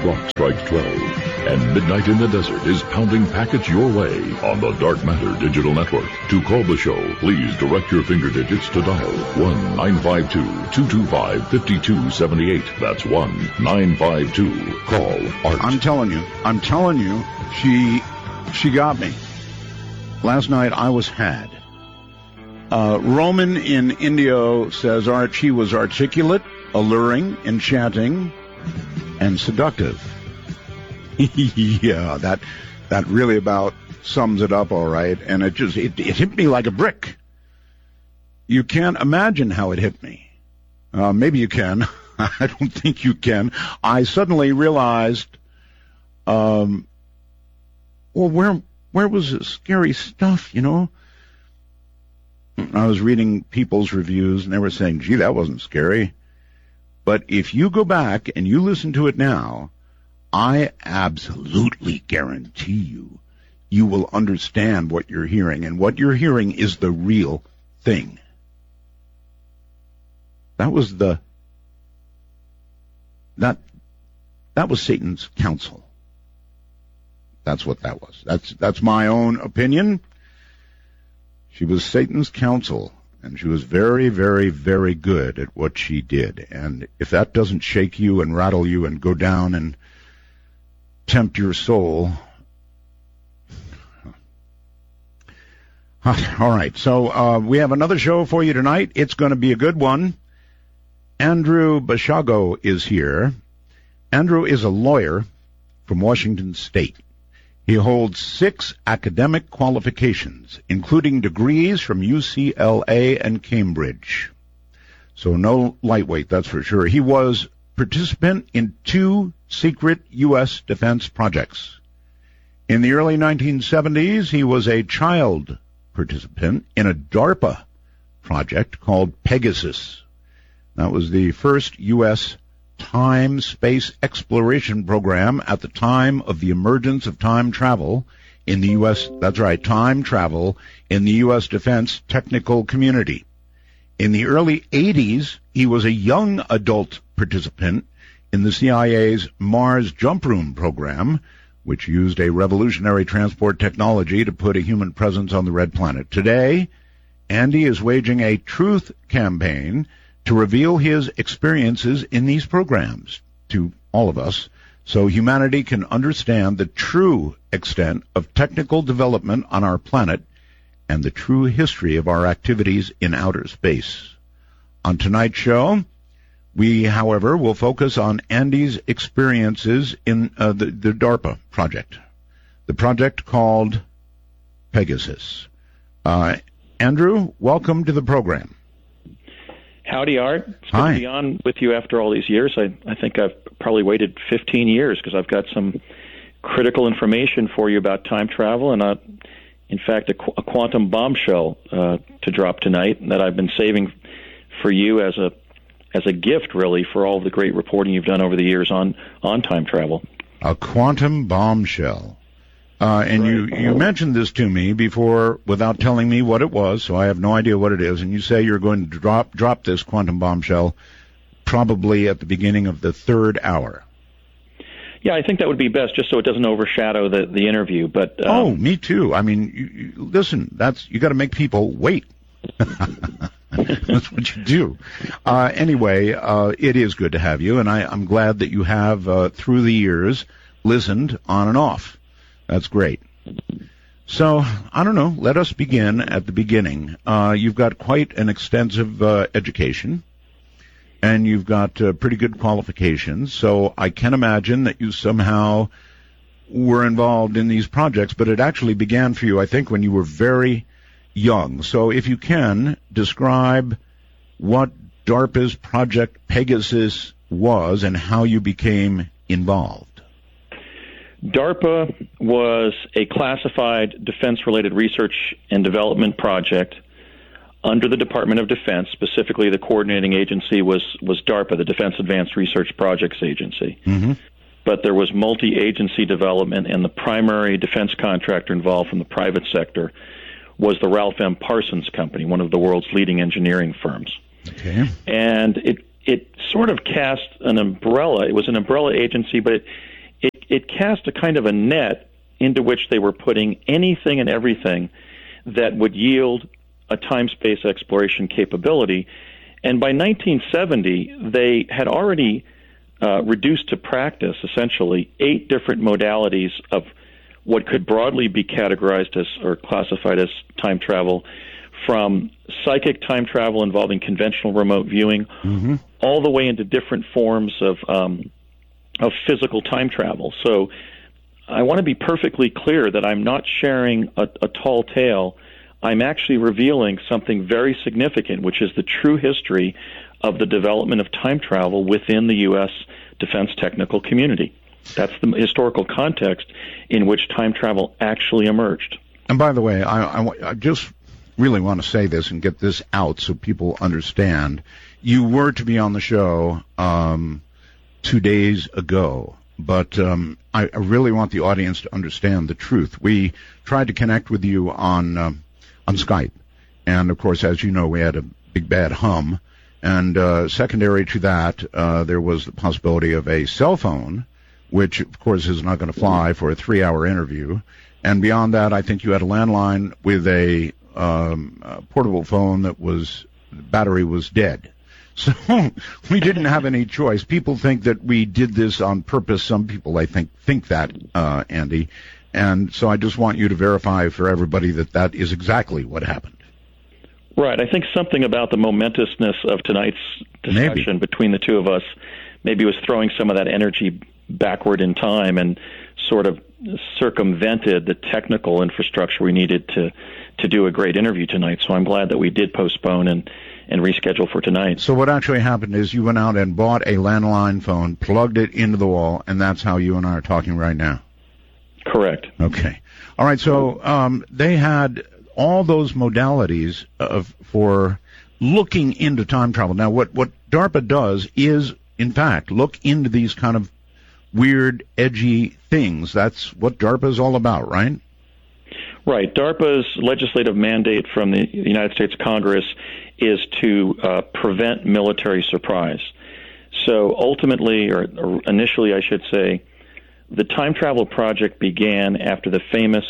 clock strikes 12, and midnight in the desert is pounding packets your way on the Dark Matter Digital Network. To call the show, please direct your finger digits to dial 1-952-225-5278. That's 1-952-CALL-ART. I'm telling you, she got me. Last night I was had. Roman in Indio says Archie was articulate, alluring, enchanting, and seductive. Yeah, that really about sums it up all right. And it hit me like a brick. You can't imagine how it hit me. Maybe you can. I don't think you can. I suddenly realized, well, where was the scary stuff, you know? I was reading people's reviews, and they were saying, gee, that wasn't scary. But if you go back and you listen to it now, I absolutely guarantee you will understand what you're hearing. And what you're hearing is the real thing. That was Satan's counsel. That's what that was. That's my own opinion. She was Satan's counsel, and she was very, very, very good at what she did. And if that doesn't shake you and rattle you and go down and tempt your soul. All right, so we have another show for you tonight. It's going to be a good one. Andrew Basiago is here. Andrew is a lawyer from Washington State. He holds 6 academic qualifications, including degrees from UCLA and Cambridge. So no lightweight, that's for sure. He was participant in 2 secret U.S. defense projects. In the early 1970s, he was a child participant in a DARPA project called Pegasus. That was the first U.S. time-space exploration program at the time of the emergence of time travel in the U.S. That's right, time travel in the U.S. defense technical community. In the early 80s, he was a young adult participant in the CIA's Mars Jump Room program, which used a revolutionary transport technology to put a human presence on the red planet. Today, Andy is waging a truth campaign to reveal his experiences in these programs to all of us so humanity can understand the true extent of technical development on our planet and the true history of our activities in outer space. On tonight's show, we, however, will focus on Andy's experiences in the DARPA project, the project called Pegasus. Andrew, welcome to the program. Howdy, Art. It's good to be on with you after all these years. I think I've probably waited 15 years because I've got some critical information for you about time travel and, in fact, a quantum bombshell to drop tonight that I've been saving for you as a gift, really, for all the great reporting you've done over the years on time travel. A quantum bombshell. And you mentioned this to me before without telling me what it was, so I have no idea what it is. And you say you're going to drop this quantum bombshell probably at the beginning of the 3rd hour. Yeah, I think that would be best, just so it doesn't overshadow the interview. But me too. I mean, you listen, you got to make people wait. That's what you do. Anyway, it is good to have you, and I'm glad that you have, through the years, listened on and off. That's great. So, I don't know, let us begin at the beginning. You've got quite an extensive education, and you've got pretty good qualifications, so I can imagine that you somehow were involved in these projects, but it actually began for you, I think, when you were very young. So if you can, describe what DARPA's Project Pegasus was and how you became involved. DARPA was a classified defense-related research and development project under the Department of Defense. Specifically, the coordinating agency was DARPA, the Defense Advanced Research Projects Agency. Mm-hmm. But there was multi-agency development, and the primary defense contractor involved from the private sector was the Ralph M. Parsons Company, one of the world's leading engineering firms. Okay. And it sort of cast an umbrella. It was an umbrella agency, but it cast a kind of a net into which they were putting anything and everything that would yield a time-space exploration capability. And by 1970, they had already reduced to practice, essentially, 8 different modalities of what could broadly be categorized as or classified as time travel, from psychic time travel involving conventional remote viewing, all the way into different forms of physical time travel. So I want to be perfectly clear that I'm not sharing a tall tale. I'm actually revealing something very significant, which is the true history of the development of time travel within the U.S. defense technical community. That's the historical context in which time travel actually emerged. And by the way, I just really want to say this and get this out so people understand. You were to be on the show 2 days ago, but I really want the audience to understand the truth. We tried to connect with you on Skype, and of course, as you know, we had a big bad hum, and secondary to that, there was the possibility of a cell phone, which of course is not going to fly for a 3-hour interview, and beyond that, I think you had a landline with a portable phone that battery was dead. So we didn't have any choice. People think that we did this on purpose. Some people, I think that, Andy. And so I just want you to verify for everybody that that is exactly what happened. Right. I think something about the momentousness of tonight's discussion between the two of us maybe was throwing some of that energy backward in time and sort of circumvented the technical infrastructure we needed to do a great interview tonight. So I'm glad that we did postpone and reschedule for tonight. So what actually happened is you went out and bought a landline phone, plugged it into the wall, and that's how you and I are talking right now. Correct. Okay. All right. So they had all those modalities for looking into time travel. Now, what DARPA does is, in fact, look into these kind of weird, edgy things. That's what DARPA is all about, right? Right. DARPA's legislative mandate from the United States Congress is to prevent military surprise. So ultimately, or initially, I should say, the time travel project began after the famous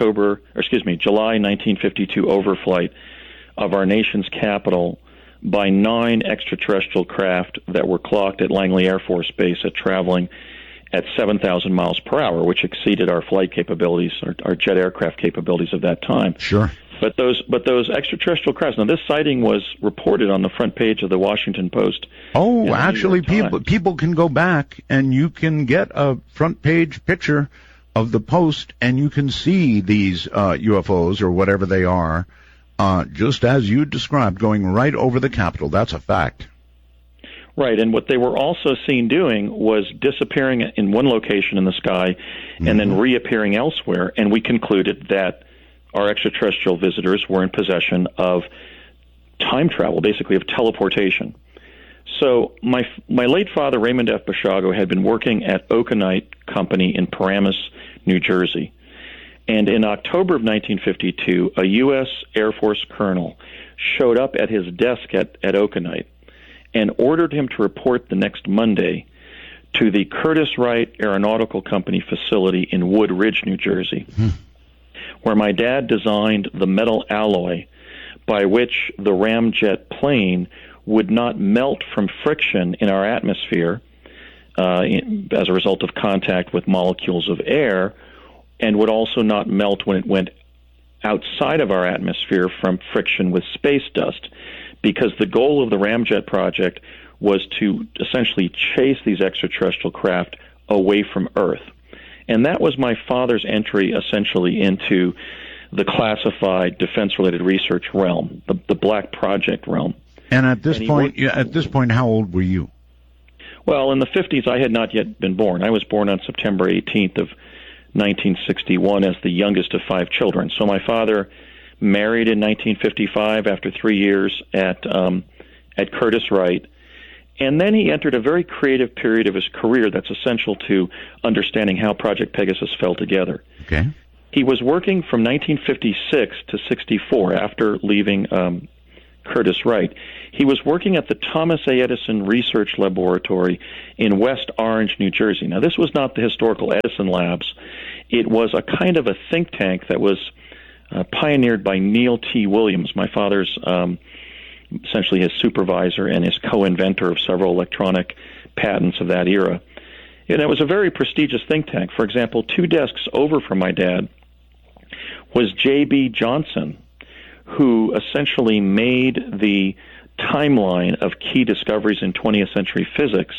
July 1952 overflight of our nation's capital by 9 extraterrestrial craft that were clocked at Langley Air Force Base at traveling at 7,000 miles per hour, which exceeded our flight capabilities, our jet aircraft capabilities of that time. Sure. But those extraterrestrial crafts. Now, this sighting was reported on the front page of the Washington Post. Oh, actually, people can go back and you can get a front page picture of the Post, and you can see these UFOs or whatever they are, just as you described, going right over the Capitol. That's a fact. Right, and what they were also seen doing was disappearing in one location in the sky and then reappearing elsewhere, and we concluded that our extraterrestrial visitors were in possession of time travel, basically of teleportation. So my late father, Raymond F. Bashago, had been working at Okanite Company in Paramus, New Jersey. And in October of 1952, a U.S. Air Force colonel showed up at his desk at Okanite and ordered him to report the next Monday to the Curtiss-Wright Aeronautical Company facility in Wood Ridge, New Jersey, where my dad designed the metal alloy by which the ramjet plane would not melt from friction in our atmosphere as a result of contact with molecules of air, and would also not melt when it went outside of our atmosphere from friction with space dust, because the goal of the ramjet project was to essentially chase these extraterrestrial craft away from Earth. And that was my father's entry essentially into the classified defense-related research realm, the Black Project realm. And at this point, how old were you? Well, in the 50s, I had not yet been born. I was born on September 18th of 1961 as the youngest of 5 children. So my father married in 1955 after 3 years at Curtiss-Wright. And then he entered a very creative period of his career that's essential to understanding how Project Pegasus fell together. Okay. He was working from 1956 to 64 after leaving Curtis Wright. He was working at the Thomas A. Edison Research Laboratory in West Orange, New Jersey. Now, this was not the historical Edison Labs. It was a kind of a think tank that was pioneered by Neil T. Williams, my father's essentially his supervisor and his co-inventor of several electronic patents of that era. And it was a very prestigious think tank. For example, 2 desks over from my dad was J.B. Johnson, who essentially made the timeline of key discoveries in 20th century physics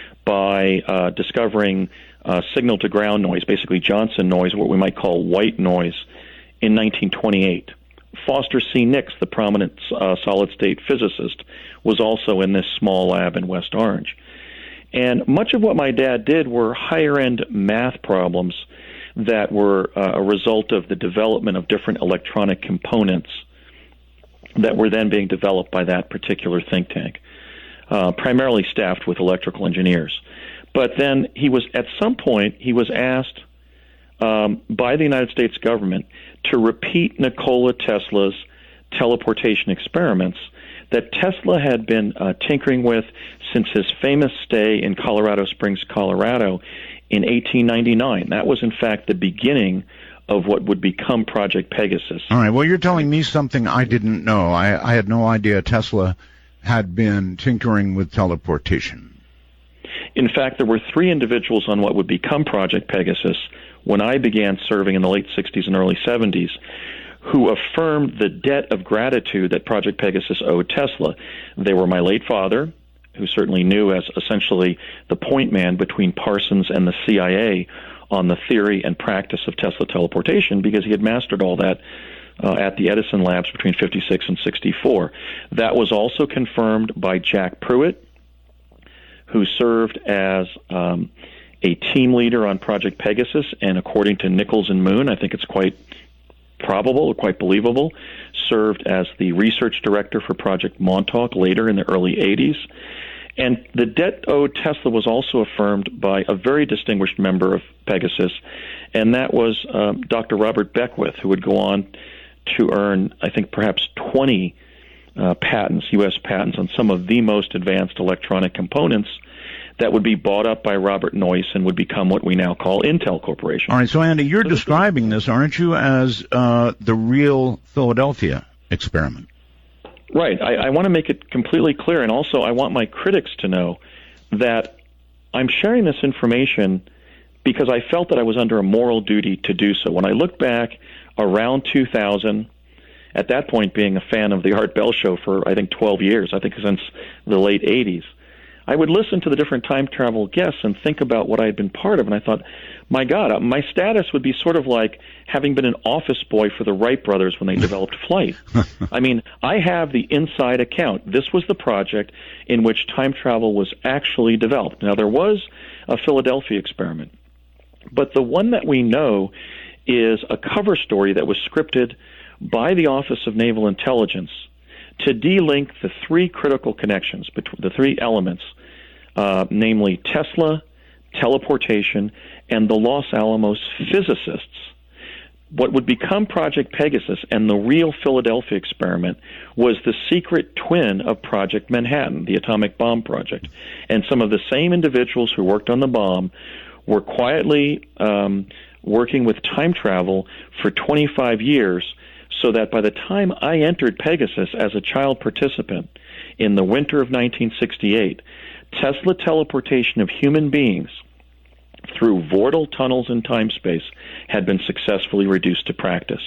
by discovering signal-to-ground noise, basically Johnson noise, what we might call white noise, in 1928. Foster C. Nix, the prominent solid-state physicist, was also in this small lab in West Orange. And much of what my dad did were higher-end math problems that were a result of the development of different electronic components that were then being developed by that particular think tank, primarily staffed with electrical engineers. But then at some point, he was asked by the United States government to repeat Nikola Tesla's teleportation experiments that Tesla had been tinkering with since his famous stay in Colorado Springs, Colorado in 1899. That was, in fact, the beginning of what would become Project Pegasus. All right, well, you're telling me something I didn't know. I had no idea Tesla had been tinkering with teleportation. In fact, there were 3 individuals on what would become Project Pegasus when I began serving in the late 60s and early 70s who affirmed the debt of gratitude that Project Pegasus owed Tesla. They were my late father, who certainly knew as essentially the point man between Parsons and the CIA on the theory and practice of Tesla teleportation, because he had mastered all that at the Edison Labs between 56 and 64. That was also confirmed by Jack Pruitt, who served as a team leader on Project Pegasus, and according to Nichols and Moon, I think it's quite probable or quite believable, served as the research director for Project Montauk later in the early 80s. And the debt owed Tesla was also affirmed by a very distinguished member of Pegasus, and that was Dr. Robert Beckwith, who would go on to earn, I think, perhaps 20 patents, U.S. patents, on some of the most advanced electronic components that would be bought up by Robert Noyce and would become what we now call Intel Corporation. All right, so Andy, you're describing this, aren't you, as the real Philadelphia experiment? Right. I want to make it completely clear, and also I want my critics to know that I'm sharing this information because I felt that I was under a moral duty to do so. When I look back around 2000, at that point being a fan of the Art Bell Show for, I think, 12 years, I think since the late 80s, I would listen to the different time travel guests and think about what I had been part of, and I thought, my God, my status would be sort of like having been an office boy for the Wright brothers when they developed flight. I mean, I have the inside account. This was the project in which time travel was actually developed. Now, there was a Philadelphia experiment, but the one that we know is a cover story that was scripted by the Office of Naval Intelligence to de-link the 3 critical connections, between the 3 elements, namely Tesla, teleportation, and the Los Alamos physicists. What would become Project Pegasus and the real Philadelphia experiment was the secret twin of Project Manhattan, the atomic bomb project. And some of the same individuals who worked on the bomb were quietly working with time travel for 25 years, so that by the time I entered Pegasus as a child participant in the winter of 1968, Tesla teleportation of human beings through vortal tunnels in time-space had been successfully reduced to practice.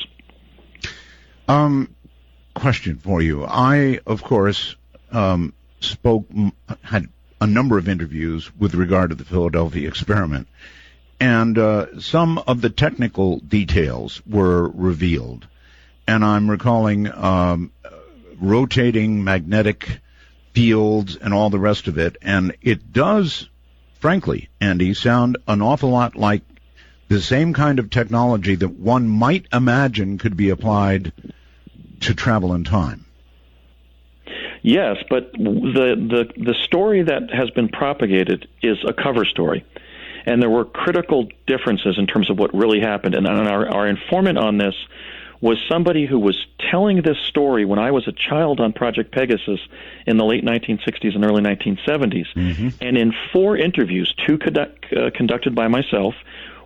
Question for you. I, of course, had a number of interviews with regard to the Philadelphia experiment, and some of the technical details were revealed. And I'm recalling rotating magnetic fields and all the rest of it. And it does, frankly, Andy, sound an awful lot like the same kind of technology that one might imagine could be applied to travel in time. Yes, but the story that has been propagated is a cover story. And there were critical differences in terms of what really happened. And our informant on this was somebody who was telling this story when I was a child on Project Pegasus in the late 1960s and early 1970s. And in 4 interviews, 2 conducted by myself,